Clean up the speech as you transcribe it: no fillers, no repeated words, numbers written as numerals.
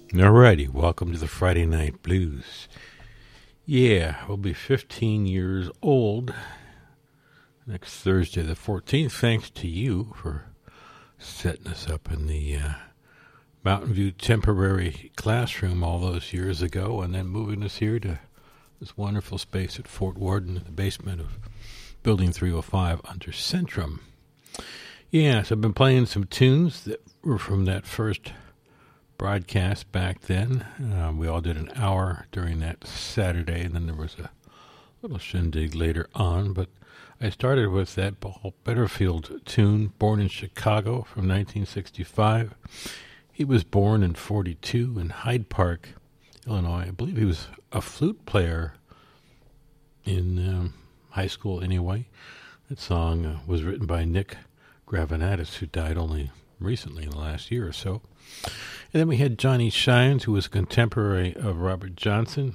Alrighty, welcome to the Friday Night Blues. Yeah, we'll be 15 years old next Thursday the 14th, thanks to you for setting us up in the Mountain View temporary classroom all those years ago and then moving us here to this wonderful space at Fort Worden in the basement of Building 305 under Centrum. Yeah, so I've been playing some tunes that were from that first broadcast back then. We all did an hour during that Saturday, and then there was a little shindig later on. But I started with that Paul Butterfield tune, Born in Chicago from 1965. He was born in 42 in Hyde Park, Illinois. I believe he was a flute player in high school anyway. That song was written by Nick Gravinatus, who died only recently in the last year or so. And then we had Johnny Shines, who was a contemporary of Robert Johnson,